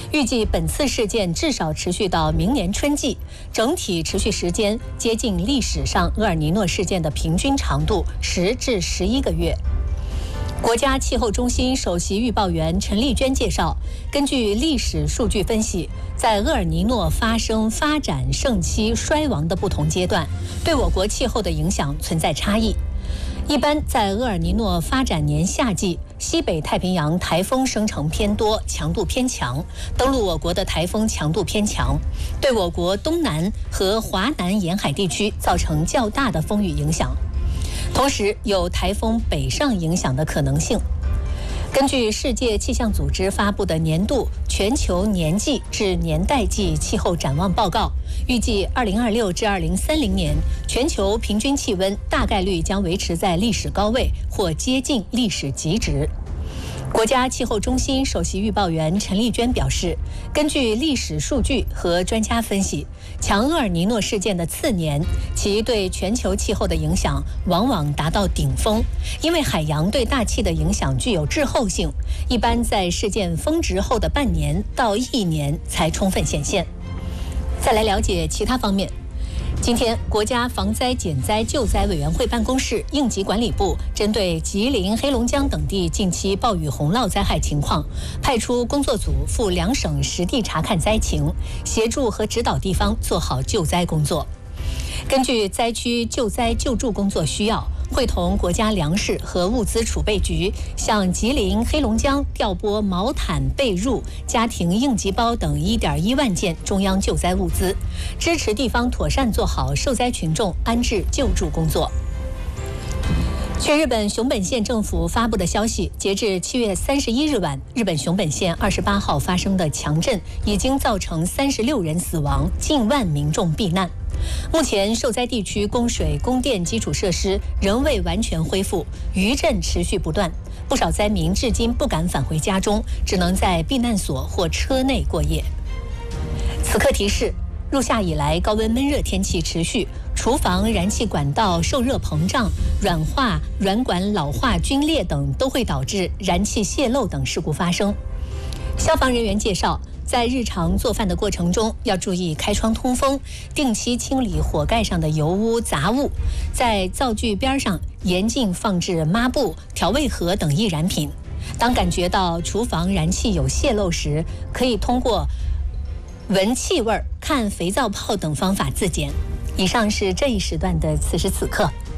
预计本次事件至少持续到明年春季，整体持续时间接近历史上厄尔尼诺事件的平均长度10至11个月。国家气候中心首席预报员陈丽娟介绍，根据历史数据分析，在厄尔尼诺发生、发展、盛期、衰亡的不同阶段，对我国气候的影响存在差异。一般在厄尔尼诺发展年夏季，西北太平洋台风生成偏多，强度偏强，登陆我国的台风强度偏强，对我国东南和华南沿海地区造成较大的风雨影响。同时有台风北上影响的可能性。根据世界气象组织发布的年度全球年季至年代季气候展望报告，预计2026至2030年，全球平均气温大概率将维持在历史高位或接近历史极值。国家气候中心首席预报员陈丽娟表示，根据历史数据和专家分析，强厄尔尼诺事件的次年，其对全球气候的影响往往达到顶峰，因为海洋对大气的影响具有滞后性，一般在事件峰值后的半年到1年才充分显现。再来了解其他方面。今天，国家防灾减灾救灾委员会办公室应急管理部针对吉林、黑龙江等地近期暴雨洪涝灾害情况，派出工作组赴2省实地查看灾情，协助和指导地方做好救灾工作。根据灾区救灾救助工作需要，会同国家粮食和物资储备局向吉林、黑龙江调拨毛毯、被褥、家庭应急包等1.1万件中央救灾物资，支持地方妥善做好受灾群众安置救助工作。据日本熊本县政府发布的消息，截至7月31日晚，日本熊本县28号发生的强震已经造成36人死亡，近万民众避难。目前受灾地区供水、供电基础设施仍未完全恢复，余震持续不断，不少灾民至今不敢返回家中，只能在避难所或车内过夜。此刻提示，入夏以来高温闷热天气持续，厨房燃气管道受热膨胀、软化、软管老化、皲裂等都会导致燃气泄漏等事故发生。消防人员介绍，在日常做饭的过程中，要注意开窗通风，定期清理火盖上的油污杂物，在灶具边上严禁放置抹布、调味盒等易燃品。当感觉到厨房燃气有泄漏时，可以通过闻气味、看肥皂泡等方法自检。以上是这一时段的此时此刻。